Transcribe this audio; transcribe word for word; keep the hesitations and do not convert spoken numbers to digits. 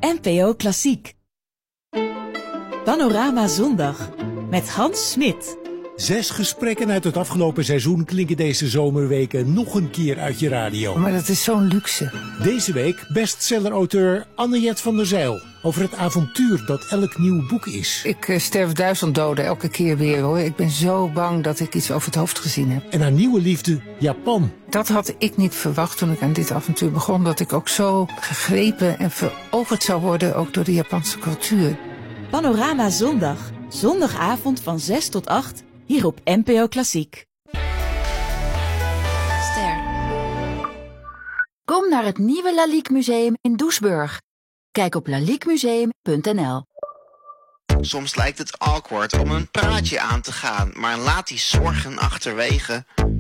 N P O Klassiek. Panorama Zondag met Hans Smit. Zes gesprekken uit het afgelopen seizoen klinken deze zomerweken nog een keer uit je radio. Maar dat is zo'n luxe. Deze week bestseller-auteur Anne-Jet van der Zijl over het avontuur dat elk nieuw boek is. Ik uh, sterf duizend doden elke keer weer, hoor. Ik ben zo bang dat ik iets over het hoofd gezien heb. En haar nieuwe liefde, Japan. Dat had ik niet verwacht toen ik aan dit avontuur begon. Dat ik ook zo gegrepen en veroverd zou worden, ook door de Japanse cultuur. Panorama Zondag. Zondagavond van zes tot acht. Hier op N P O Klassiek. Ster. Kom naar het nieuwe Lalique Museum in Doesburg. Kijk op laliquemuseum punt n l. Soms lijkt het awkward om een praatje aan te gaan, maar laat die zorgen achterwege.